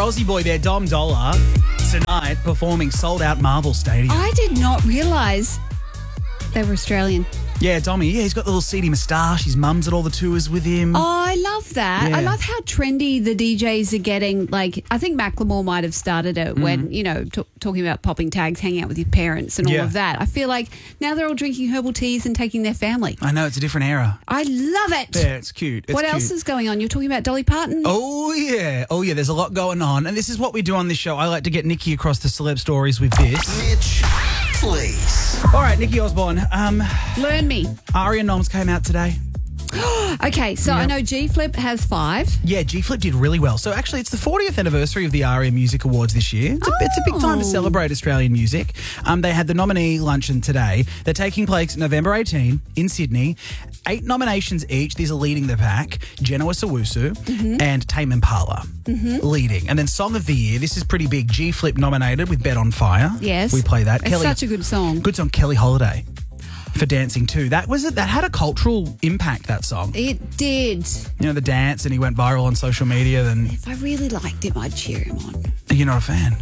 Aussie boy there, Dom Dollar, tonight performing sold-out Marvel Stadium. I did not realise they were Australian. Yeah, Dommy. Yeah, he's got the little seedy moustache. His mum's at all the tours with him. Oh, I love that. Yeah. I love how trendy the DJs are getting. Like, I think Macklemore might have started it when, talking about popping tags, hanging out with your parents and all of that. I feel like now they're all drinking herbal teas and taking their family. I know, it's a different era. I love it. Yeah, it's cute. What else is going on? You're talking about Dolly Parton? Oh, yeah. There's a lot going on. And this is what we do on this show. I like to get Nikki across the celeb stories with this. Mitch, please. All right, Nikki Osborne. Learn me. Aria Noms came out today. Okay, so I know G-Flip has 5. Yeah, G-Flip did really well. So actually, it's the 40th anniversary of the ARIA Music Awards this year. It's a big time to celebrate Australian music. They had the nominee luncheon today. They're taking place November 18 in Sydney. 8 nominations each. These are leading the pack. Genoa Sawusu and Tame Impala leading. And then Song of the Year. This is pretty big. G-Flip nominated with Bet on Fire. Yes. We play that. It's such a good song. Good song, Kelly Holiday. For Dancing Too. That had a cultural impact, that song. It did. You know, the dance, and he went viral on social media. Then If I really liked him, I'd cheer him on. you're not a fan.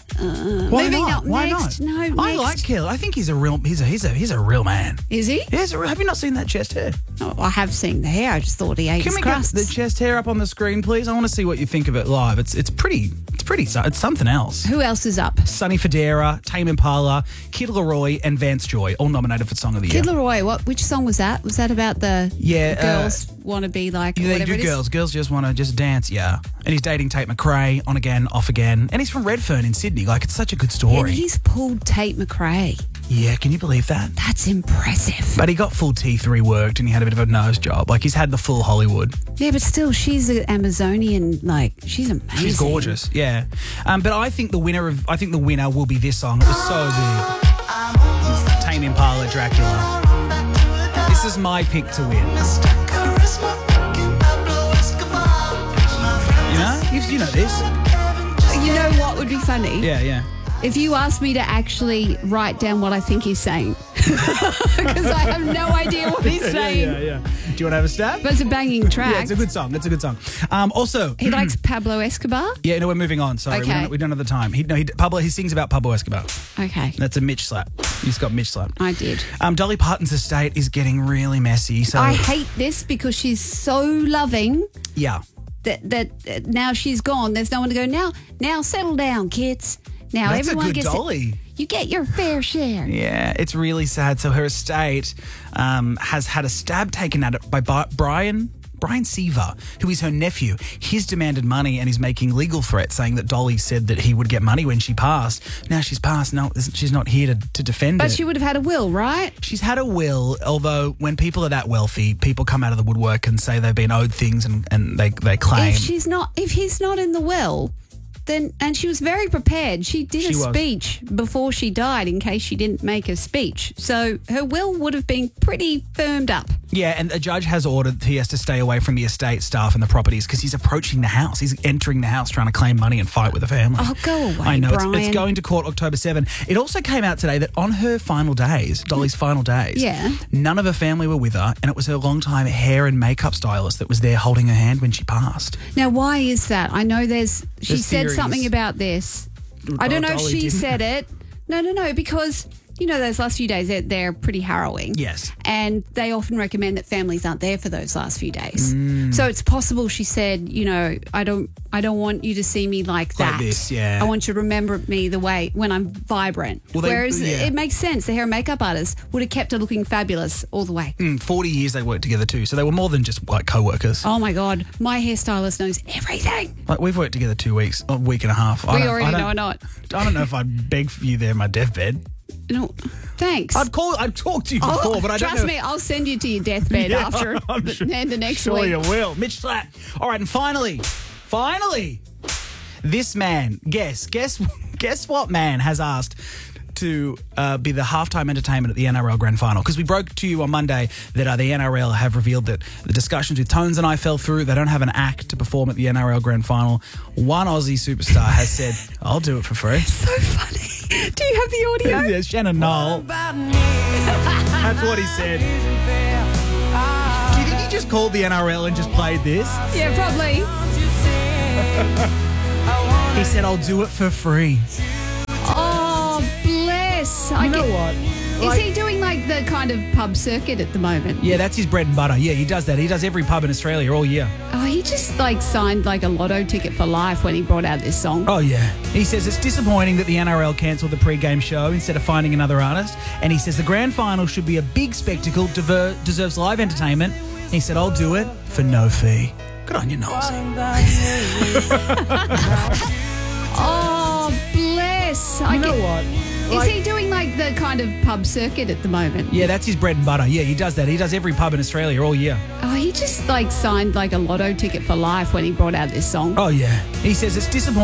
Why maybe not? not. Why Next. not? No, I next. like Kelly. I think he's a real man. Is he? Have you not seen that chest hair? Oh, I have seen the hair. I just thought he ate Can his we crusts. get the chest hair up on the screen, please? I want to see what you think of it live. It's something else. Who else is up? Sonny Fodera, Tame Impala, Kid Laroi, and Vance Joy, all nominated for Song of the Year. Kid Laroi. Which song was that? Was that about the girls want to be like? Yeah, they whatever do it is? girls. Girls just want to just dance, yeah. And he's dating Tate McRae, on again, off again. And he's from Redfern in Sydney. Like, it's such a good And story. he's pulled Tate McRae. Yeah, can you believe that? That's impressive. But he got full teeth reworked and he had a bit of a nose job. Like, he's had the full Hollywood. Yeah, but still, she's an Amazonian. Like, she's amazing. She's gorgeous, yeah. But I think the winner will be this song. It was so big. Tame Impala, Dracula. This is my pick to win. You know this. You know what would be funny? Yeah. If you asked me to actually write down what I think he's saying. Because I have no idea what he's saying. Yeah. Do you want to have a stab? But it's a banging track. Yeah, it's a good song. Also, He likes Pablo Escobar? yeah, no, we're moving on. Sorry, Okay. we don't have the time. He sings about Pablo Escobar. Okay. That's a Mitch slap. He's got Mitch slap. I did. Dolly Parton's estate is getting really messy. So I hate this because she's so loving yeah. that now she's gone. There's no one to go, now settle down, kids. Now That's everyone a good gets Dolly. You get your fair share. Yeah, it's really sad. So her estate has had a stab taken at it by Brian Seaver, who is her nephew. He's demanded money and is making legal threats, saying that Dolly said that he would get money when she passed. Now she's passed. No, she's not here to defend it. But she would have had a will, right? She's had a will, although when people are that wealthy, people come out of the woodwork and say they've been owed things and they claim. If he's not in the will, then, and she was very prepared. She did a speech before she died in case she didn't make a speech. So her will would have been pretty firmed up. Yeah, and a judge has ordered he has to stay away from the estate staff and the properties because he's approaching the house. He's entering the house trying to claim money and fight with the family. Oh, go away, I know. Brian. It's going to court October 7. It also came out today that on her final days, Dolly's final days, none of her family were with her, and it was her longtime hair and makeup stylist that was there holding her hand when she passed. Now, why is that? I know she said theories. something about this. I don't know if she said it. No, because you know those last few days, they're pretty harrowing. Yes. And they often recommend that families aren't there for those last few days. So it's possible she said, I don't want you to see me like that. Like this, yeah. I want you to remember me the way when I'm vibrant. Whereas it makes sense. The hair and makeup artist would have kept her looking fabulous all the way. 40 years they worked together too, so they were more than just like co-workers. Oh my God. My hairstylist knows everything. Like we've worked together 2 weeks, a week and a half. We already know or not. I don't know if I'd beg for you there in my deathbed. No, thanks. I'd talk to you before, but I don't know. Trust me, I'll send you to your deathbed after the end of next Sure week. you will. Mitch Slack. All right, and finally, this man, guess what man has asked to be the halftime entertainment at the NRL Grand Final? Because we broke to you on Monday that the NRL have revealed that the discussions with Tones and I fell through. They don't have an act to perform at the NRL Grand Final. One Aussie superstar has said, I'll do it for free. So funny. Do you have the audio? Yeah, Shannon Knoll. That's what he said. Do you think he just called the NRL and just played this? Yeah, probably. He He said, I'll do it for free. Oh, bless. You know what? Is he doing like the kind of pub circuit at the moment? Yeah, that's his bread and butter. Yeah, he does that. He does every pub in Australia all year. Oh, he just like signed like a lotto ticket for life when he brought out this song. Oh, yeah. He says it's disappointing that the NRL cancelled the pre-game show instead of finding another artist. And he says the grand final should be a big spectacle, deserves live entertainment. He said, I'll do it for no fee. Good on you, Nosey. Oh, bless. You know what? Is he doing like the kind of pub circuit at the moment? Yeah, that's his bread and butter. Yeah, he does that. He does every pub in Australia all year. Oh, he just like signed like a lotto ticket for life when he brought out this song. Oh, yeah. He says it's disappointing